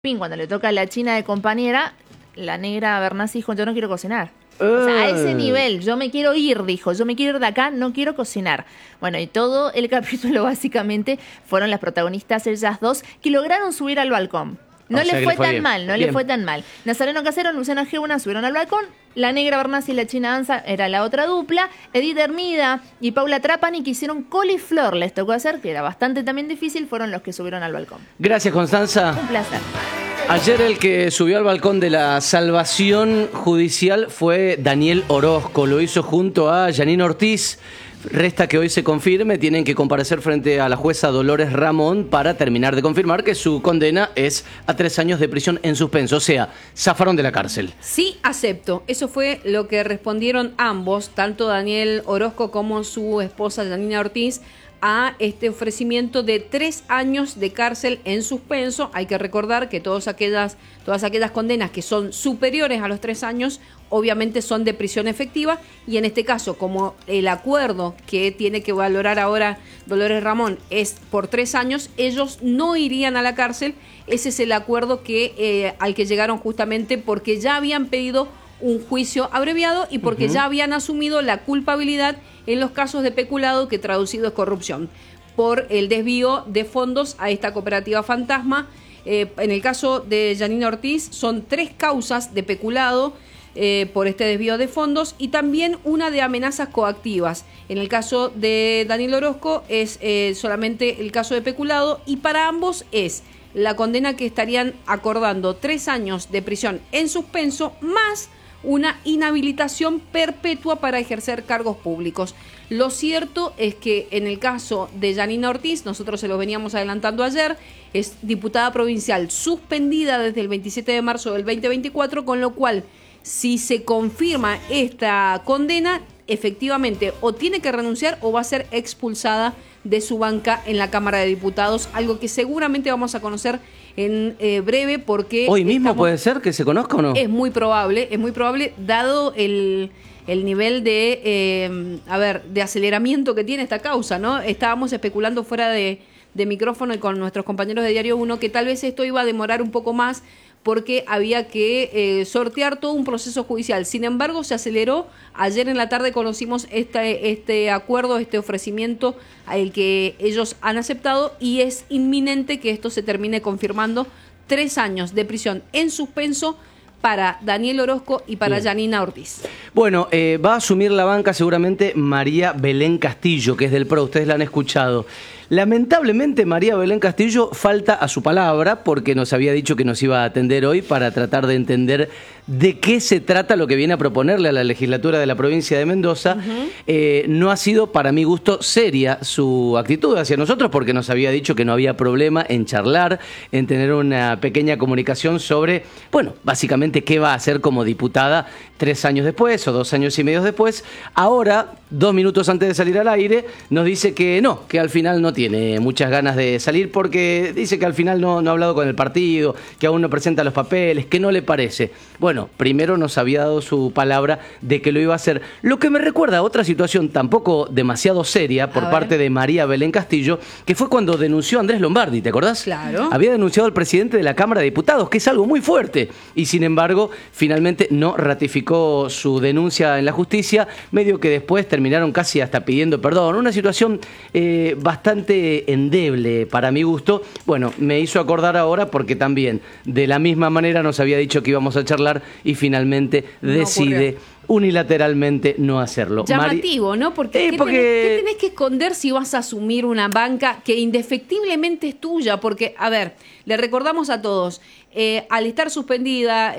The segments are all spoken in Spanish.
Cuando le toca a la china de compañera, la negra Bernasi dijo, yo no quiero cocinar. O sea, a ese nivel, yo me quiero ir, dijo, yo me quiero ir de acá, no quiero cocinar. Bueno, y todo el capítulo básicamente fueron las protagonistas, ellas dos, que lograron subir al balcón. No le fue tan mal, no le fue tan mal. Nazareno Casero, Luciana G1 subieron al balcón, la negra Bernasi y la china Anza era la otra dupla, Edith Hermida y Paula Trapani, que hicieron coliflor, les tocó hacer, que era bastante también difícil, fueron los que subieron al balcón. Gracias, Constanza. Un placer. Ayer el que subió al balcón de la salvación judicial fue Daniel Orozco, lo hizo junto a Janine Ortiz. Resta que hoy se confirme, tienen que comparecer frente a la jueza Dolores Ramón para terminar de confirmar que su condena es a 3 años de prisión en suspenso, o sea, zafaron de la cárcel. Sí, acepto. Eso fue lo que respondieron ambos, tanto Daniel Orozco como su esposa Janina Ortiz, a este ofrecimiento de 3 años de cárcel en suspenso. Hay que recordar que todas aquellas condenas que son superiores a los 3 años, obviamente son de prisión efectiva, y en este caso, como el acuerdo que tiene que valorar ahora Dolores Ramón es por 3 años, ellos no irían a la cárcel. Ese es el acuerdo al que llegaron justamente porque ya habían pedido un juicio abreviado y porque ya habían asumido la culpabilidad en los casos de peculado, que traducido es corrupción, por el desvío de fondos a esta cooperativa fantasma. En el caso de Janina Ortiz son 3 causas de peculado por este desvío de fondos y también una de amenazas coactivas. En el caso de Daniel Orozco es solamente el caso de peculado, y para ambos es la condena que estarían acordando 3 años de prisión en suspenso más una inhabilitación perpetua para ejercer cargos públicos. Lo cierto es que en el caso de Janina Ortiz, nosotros se lo veníamos adelantando ayer, es diputada provincial suspendida desde el 27 de marzo del 2024, con lo cual, si se confirma esta condena, efectivamente o tiene que renunciar o va a ser expulsada de su banca en la Cámara de Diputados, algo que seguramente vamos a conocer en breve, porque ¿Hoy mismo puede ser que se conozca o no? Es muy probable, dado el nivel de aceleramiento que tiene esta causa, ¿no? Estábamos especulando fuera de micrófono y con nuestros compañeros de Diario 1 que tal vez esto iba a demorar un poco más porque había que sortear todo un proceso judicial. Sin embargo, se aceleró. Ayer en la tarde conocimos este acuerdo, este ofrecimiento al que ellos han aceptado, y es inminente que esto se termine confirmando. 3 años de prisión en suspenso para Daniel Orozco y para Janina Ortiz. Bueno, va a asumir la banca seguramente María Belén Castillo, que es del PRO, ustedes la han escuchado. Lamentablemente María Belén Castillo falta a su palabra porque nos había dicho que nos iba a atender hoy para tratar de entender de qué se trata lo que viene a proponerle a la legislatura de la provincia de Mendoza. No ha sido, para mi gusto, seria su actitud hacia nosotros, porque nos había dicho que no había problema en charlar, en tener una pequeña comunicación sobre, bueno, básicamente qué va a hacer como diputada 3 años después o 2 años y medio después. Ahora, 2 minutos antes de salir al aire, nos dice que no, que al final no tiene muchas ganas de salir porque dice que al final no ha hablado con el partido, que aún no presenta los papeles, que no le parece. Bueno, primero nos había dado su palabra de que lo iba a hacer. Lo que me recuerda a otra situación tampoco demasiado seria por parte de María Belén Castillo, que fue cuando denunció a Andrés Lombardi, ¿te acordás? Claro. Había denunciado al presidente de la Cámara de Diputados, que es algo muy fuerte, y sin embargo, finalmente no ratificó su denuncia en la justicia, medio que después terminaron casi hasta pidiendo perdón. Una situación bastante endeble para mi gusto. Bueno, me hizo acordar ahora porque también de la misma manera nos había dicho que íbamos a charlar y finalmente decide unilateralmente no hacerlo. Llamativo, ¿no? Porque ¿qué tenés que esconder si vas a asumir una banca que indefectiblemente es tuya? Porque, a ver, le recordamos a todos, al estar suspendida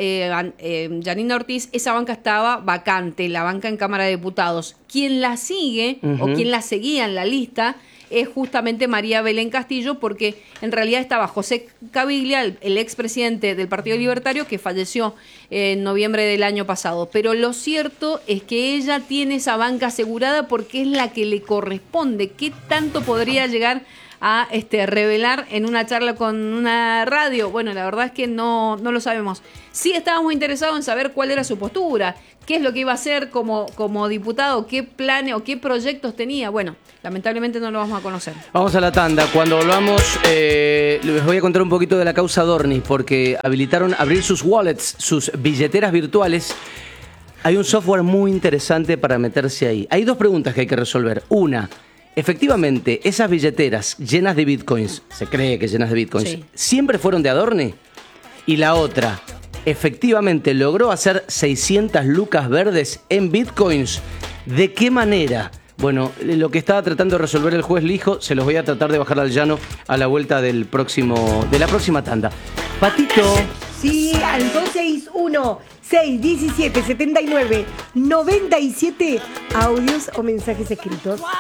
Janina Ortiz, esa banca estaba vacante, la banca en Cámara de Diputados. Quien la sigue o quien la seguía en la lista es justamente María Belén Castillo, porque en realidad estaba José Caviglia, el expresidente del Partido Libertario, que falleció en noviembre del año pasado. Pero lo cierto es que ella tiene esa banca asegurada porque es la que le corresponde. ¿Qué tanto podría llegar a revelar en una charla con una radio? Bueno, la verdad es que no lo sabemos. Sí estábamos interesados en saber cuál era su postura, qué es lo que iba a hacer como diputado, qué planes o qué proyectos tenía. Bueno, lamentablemente no lo vamos a conocer. Vamos a la tanda. Cuando volvamos, les voy a contar un poquito de la causa Dornis, porque habilitaron abrir sus wallets, sus billeteras virtuales. Hay un software muy interesante para meterse ahí. Hay dos preguntas que hay que resolver. Una, efectivamente, esas billeteras llenas de bitcoins, se cree que llenas de bitcoins, Sí. ¿siempre fueron de Adorni? Y la otra, efectivamente logró hacer 600 lucas verdes en bitcoins. ¿De qué manera? Bueno, lo que estaba tratando de resolver el juez Lijo, se los voy a tratar de bajar al llano a la vuelta de la próxima tanda. Patito. Sí, al 261-617-79-97, audios o mensajes escritos.